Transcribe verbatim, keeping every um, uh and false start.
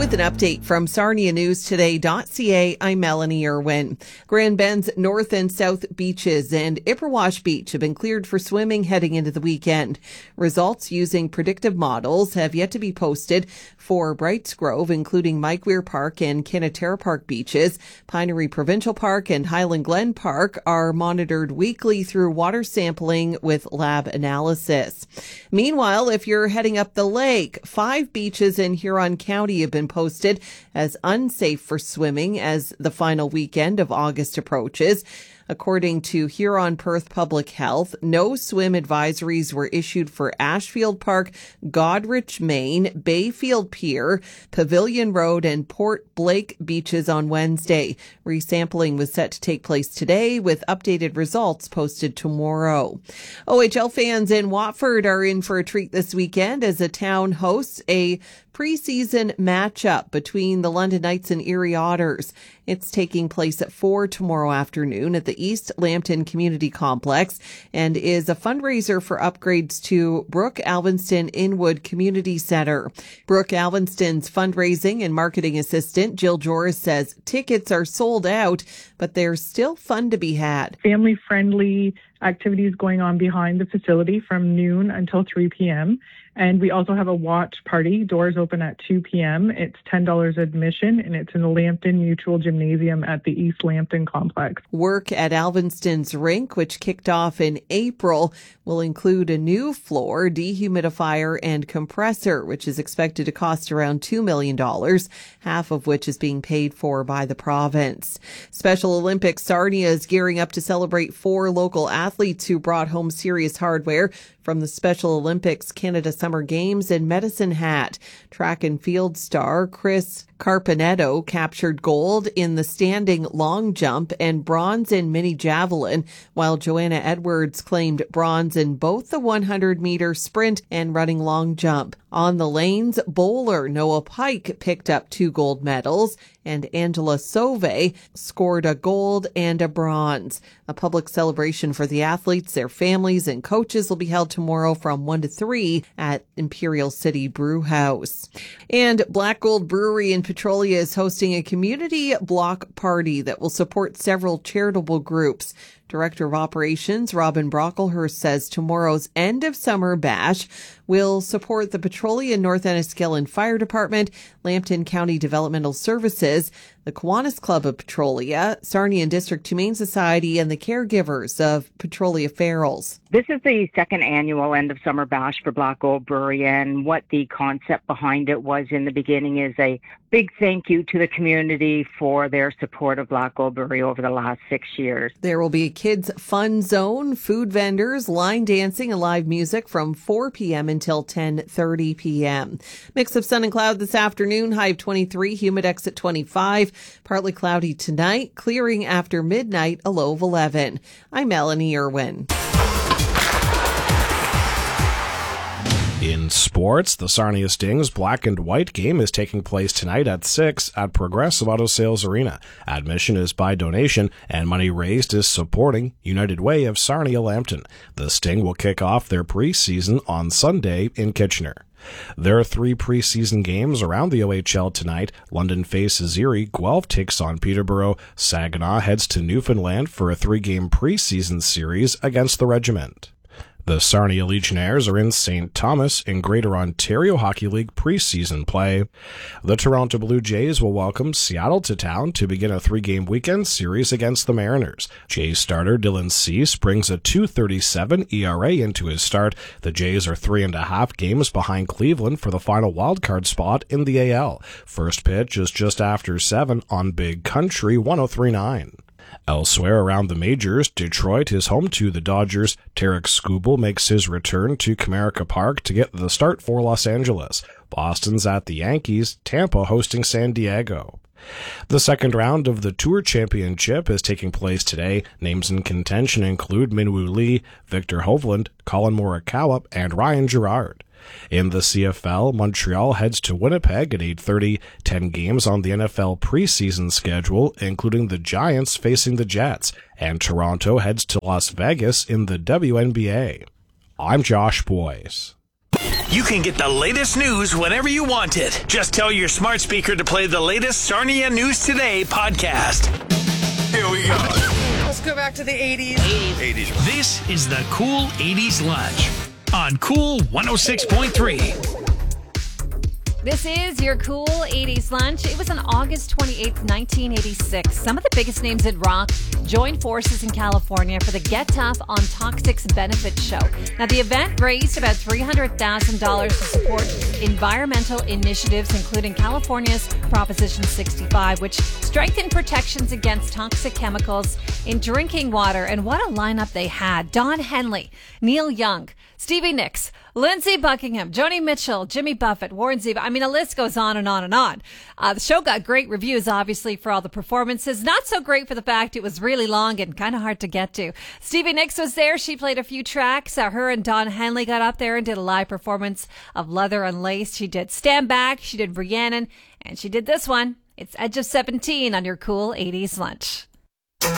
With an update from Sarnia News Today dot C A, I'm Melanie Irwin. Grand Bend's North and South beaches and Ipperwash Beach have been cleared for swimming heading into the weekend. Results using predictive models have yet to be posted for Brights Grove, including Mike Weir Park and Kinnaterra Park beaches. Pinery Provincial Park and Highland Glen Park are monitored weekly through water sampling with lab analysis. Meanwhile, if you're heading up the lake, five beaches in Huron County have been posted as unsafe for swimming as the final weekend of August approaches. According to Huron Perth Public Health, no swim advisories were issued for Ashfield Park, Godrich, Maine, Bayfield Pier, Pavilion Road, and Port Blake beaches on Wednesday. Resampling was set to take place today, with updated results posted tomorrow. O H L fans in Watford are in for a treat this weekend as the town hosts a preseason matchup between the London Knights and Erie Otters. It's taking place at four tomorrow afternoon at the East Lambton Community Complex and is a fundraiser for upgrades to Brooke Alvinston Inwood Community Centre. Brooke Alvinston's fundraising and marketing assistant, Jill Joris, says tickets are sold out, but there's still fun to be had. Family-friendly activities going on behind the facility from noon until three p.m. And we also have a watch party. Doors open at two p.m. It's ten dollars admission, and it's in the Lambton Mutual Gymnasium at the East Lambton Complex. Work at Alvinston's rink, which kicked off in April, will include a new floor, dehumidifier, and compressor, which is expected to cost around two million dollars, half of which is being paid for by the province. Special Olympics Sarnia is gearing up to celebrate four local athletes who brought home serious hardware from the Special Olympics Canada Summer Games in Medicine Hat. Track and field star Chris Carpenetto captured gold in the standing long jump and bronze in mini javelin, while Joanna Edwards claimed bronze in both the one hundred meter sprint and running long jump. On the lanes, bowler Noah Pike picked up two gold medals, and Angela Sauve scored a gold and a bronze. A public celebration for the athletes, their families, and coaches will be held tomorrow from one to three at Imperial City Brew House. And Black Gold Brewery in Petrolia is hosting a community block party that will support several charitable groups. Director of Operations Robin Brocklehurst says tomorrow's end of summer bash will support the Petrolia North Enniskillen Fire Department, Lambton County Developmental Services, the Kiwanis Club of Petrolia, Sarnia District Humane Society, and the caregivers of Petrolia Ferals. This is the second annual end of summer bash for Black Gold Brewery, and what the concept behind it was in the beginning is a big thank you to the community for their support of Black Gold Brewery over the last six years. There will be a kids' fun zone, food vendors, line dancing, and live music from four p.m. until ten thirty p.m. Mix of sun and cloud this afternoon, high of twenty-three, humidex at twenty-five, partly cloudy tonight, clearing after midnight, a low of eleven. I'm Melanie Irwin. In sports, the Sarnia Stings Black and White game is taking place tonight at six at Progressive Auto Sales Arena. Admission is by donation, and money raised is supporting United Way of Sarnia Lambton. The Sting will kick off their preseason on Sunday in Kitchener. There are three preseason games around the O H L tonight. London faces Erie, Guelph takes on Peterborough, Saginaw heads to Newfoundland for a three-game preseason series against the Regiment. The Sarnia Legionnaires are in Saint Thomas in Greater Ontario Hockey League preseason play. The Toronto Blue Jays will welcome Seattle to town to begin a three-game weekend series against the Mariners. Jays starter Dylan Cease brings a two thirty-seven E R A into his start. The Jays are three and a half games behind Cleveland for the final wildcard spot in the A L. First pitch is just after seven on Big Country one oh three point nine. Elsewhere around the majors, Detroit is home to the Dodgers. Tarek Skubal makes his return to Comerica Park to get the start for Los Angeles. Boston's at the Yankees, Tampa hosting San Diego. The second round of the Tour Championship is taking place today. Names in contention include Minwoo Lee, Victor Hovland, Colin Morikawa, and Ryan Gerard. In the C F L, Montreal heads to Winnipeg at eight thirty. Ten games on the N F L preseason schedule, including the Giants facing the Jets. And Toronto heads to Las Vegas in the W N B A. I'm Josh Boyce. You can get the latest news whenever you want it. Just tell your smart speaker to play the latest Sarnia News Today podcast. Here we go. Let's go back to the eighties. eighties. This is the Cool eighties Lunch on Cool one oh six point three. This is your Cool eighties Lunch. It was on August twenty-eighth, nineteen eighty-six. Some of the biggest names in rock joined forces in California for the Get Tough on Toxics benefit show. Now, the event raised about three hundred thousand dollars to support environmental initiatives, including California's Proposition sixty-five, which strengthened protections against toxic chemicals in drinking water. And what a lineup they had. Don Henley, Neil Young, Stevie Nicks, Lindsey Buckingham, Joni Mitchell, Jimmy Buffett, Warren Zevon. I mean, the list goes on and on and on. Uh, the show got great reviews, obviously, for all the performances. Not so great for the fact it was really long and kind of hard to get to. Stevie Nicks was there. She played a few tracks. Uh, her and Don Henley got up there and did a live performance of Leather and Lace. She did Stand Back. She did Rhiannon. And she did this one. It's Edge of seventeen on your Cool eighties Lunch.